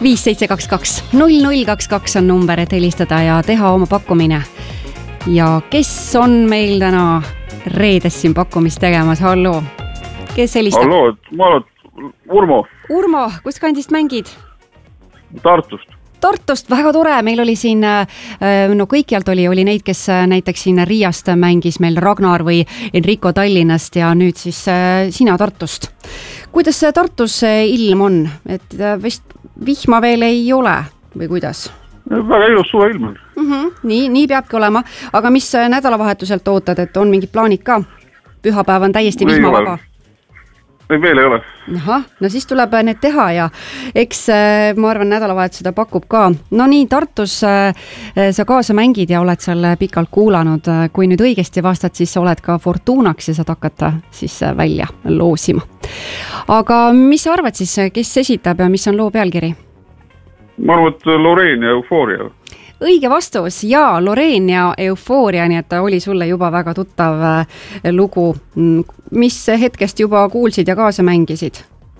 5722 0022 on number, et helistada ja teha oma pakkumine. Ja kes on meil täna reedes siin pakkumist tegemas? Hallo, kes helistab? Hallo, ma olen Urmo. Urmo, kust kandist mängid? Tartust, väga tore, meil oli siin, no kõikjalt oli neid, kes näiteks siin Riiast mängis meil Ragnar või Enrico Tallinnast ja nüüd siis sina Tartust. Kuidas Tartus ilm on? Et vist vihma veel ei ole või kuidas? Väga ilus suve ilm on. Nii peabki olema, aga mis nädalavahetuselt ootad, et on mingid plaanid ka? Pühapäev on täiesti vihmavaba. Ei veel ei ole. Aha, no siis tuleb need teha ja eks ma arvan nädalavahet seda pakub ka. No nii, Tartus sa kaasa mängid ja oled seal pikalt kuulanud. Kui nüüd õigesti vastad, siis oled ka Fortunaks ja saad hakata siis välja loosima. Aga mis sa arvad siis, kes esitab ja mis on loo pealkiri? Ma arvan, et Loreen ja Eufooria. Õige vastus ja Loreen ja Eufooria, nii et ta oli sulle juba väga tuttav lugu. Mis hetkest juba kuulsid ja kaasa mängisid?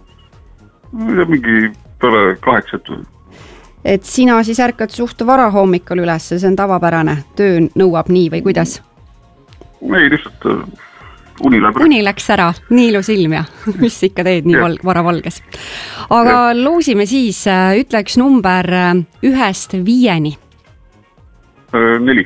Mingi peale 8. Et sina siis ärkad suht vara hommikul üles, see on tavapärane, töö nõuab nii või kuidas? Ei, lihtsalt uni läks ära, nii ilus ilm ja mis ikka teed nii vara valges. Aga loosime siis, ütle üks number 1-5. 4.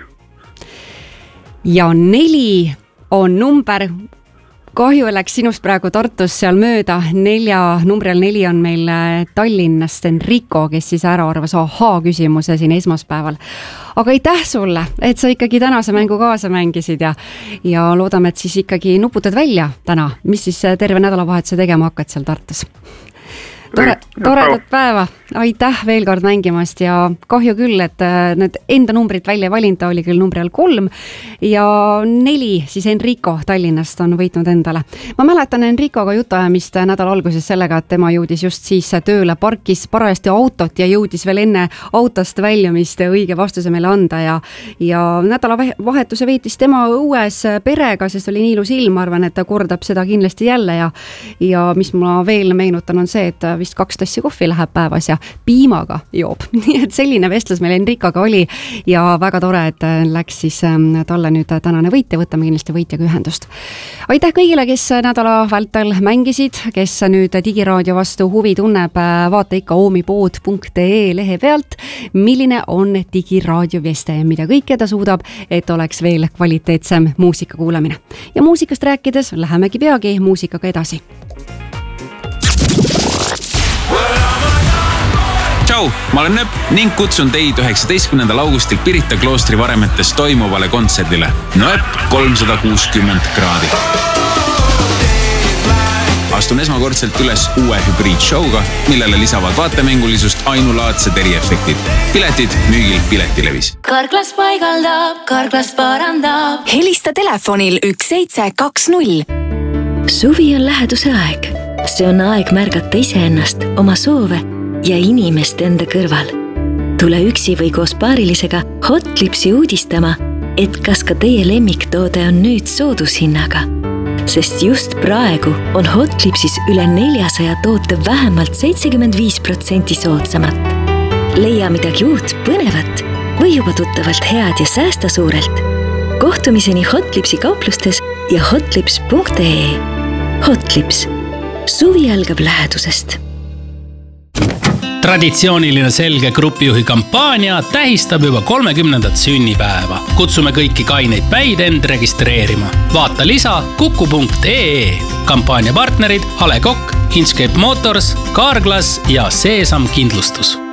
Ja 4 on number, kahju läks sinust praegu Tartus seal mööda, numbril 4 on meil Tallinnast Enrico, kes siis ära arvas küsimuse siin esmaspäeval. Aga aitäh sulle, et sa ikkagi tänase mängu kaasa mängisid ja loodame, et siis ikkagi nuputad välja täna, mis siis terve nädalavahetuse tegema hakkad seal Tartus. Toredat päeva, aitäh veel kord mängimast ja kahju küll, et need enda numbrit välja valinud, oli küll numri all 3 ja 4 siis Enrico Tallinnast on võitnud endale. Ma mäletan Enricoga jutuajamist nädala alguses sellega, et tema jõudis just siis tööle, parkis parajasti autot ja jõudis veel enne autost väljumist õige vastuse meile anda ja nädalavahetuse veetis tema õues perega, sest oli nii ilus ilm, ma arvan, et ta kordab seda kindlasti jälle ja mis ma veel meenutan on see, et vist 2 tassi kohvi läheb päevas ja piimaga joob. Nii et selline vestlus meil Enricoga oli ja väga tore, et läks siis talle nüüd tänane võit ja võtame kindlasti võitjaga ühendust. Aitäh kõigile, kes nädala vältel mängisid, kes nüüd Digiraadio vastu huvi tunneb, vaata ikka oomipood.ee lehe pealt, milline on Digiraadio veste, mida kõike ta suudab, et oleks veel kvaliteetsem muusika kuulamine. Ja muusikast rääkides lähemegi peagi muusikaga edasi. Tšau, ma olen Nööp ning kutsun teid 19. augustil Pirita kloostri varemetes toimuvale kontserdile. Nööp 360 kraadi. Astun esmakordselt üles uue hübriidshowga, millele lisavad vaatemängulisust ainulaadsed eriefektid. Piletid müügil Piletilevis. Karklas paigaldab, karklas parandab. Helista telefonil 1720. Suvi on läheduse aeg. See on aeg märgata iseennast, oma soove ja inimest enda kõrval. Tule üksi või koos paarilisega Hotlipsi uudistama, et kas ka teie lemmiktoode on nüüd soodushinnaga. Sest just praegu on Hotlipsis üle 400 toote vähemalt 75% soodsamat. Leia midagi uut, põnevat või juba tuttavalt head ja säästa suurelt. Kohtumiseni Hotlipsi kauplustes ja hotlips.ee. Hotlips. Suvi algab lähedusest. Traditsiooniline selge grupijuhi kampaania tähistab juba 30. sünnipäeva. Kutsume kõiki kaineid päid end registreerima. Vaata lisa kuku.ee. Kampaania partnerid Ale Kokk, Inchcape Motors, Carglass ja Seesam Kindlustus.